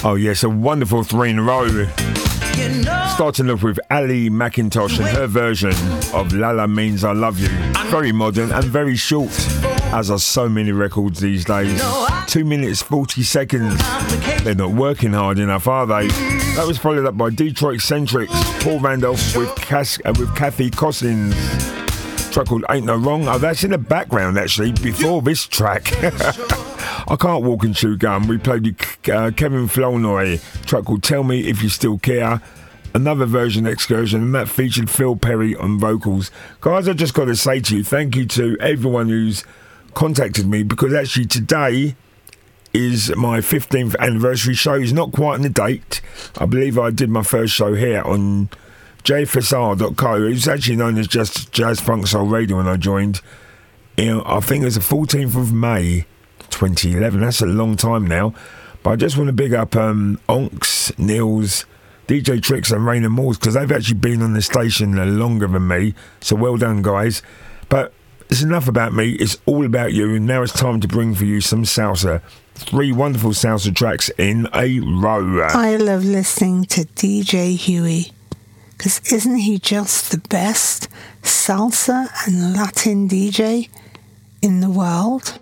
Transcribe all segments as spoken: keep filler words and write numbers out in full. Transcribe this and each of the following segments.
Oh yes, a wonderful three in a row. Starting off with Ali McIntosh and her version of Lala Means I Love You. Very modern and very short, as are so many records these days. Two minutes forty seconds. They're not working hard enough, are they? That was followed up by Detroit Centrics, Paul Randolph with, Cas- uh, with Kathy Cossins. Track called Ain't No Wrong. Oh, that's in the background actually before this track. I Can't Walk and Chew Gum. We played with uh, Kevin Flournoy, track called Tell Me If You Still Care. Another version excursion, and that featured Phil Perry on vocals. Guys, I just got to say to you, thank you to everyone who's contacted me, because actually today is my fifteenth anniversary show. It's not quite on the date. I believe I did my first show here on j f s r dot co. It was actually known as just Jazz Funk Soul Radio when I joined. You know, I think it was the fourteenth of May twenty eleven. That's a long time now. But I just want to big up um, Onks, Nils, D J Tricks and Rainer Moores, because they've actually been on the station longer than me. So well done, guys. But it's enough about me. It's all about you. And now it's time to bring for you some salsa. Three wonderful salsa tracks in a row. I love listening to D J Huey, because isn't he just the best salsa and Latin D J in the world?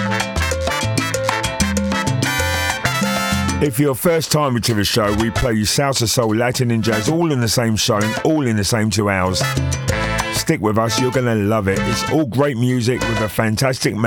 If you're first time to the show, we play you salsa, soul, Latin and jazz all in the same show and all in the same two hours. Stick with us, you're going to love it. It's all great music with a fantastic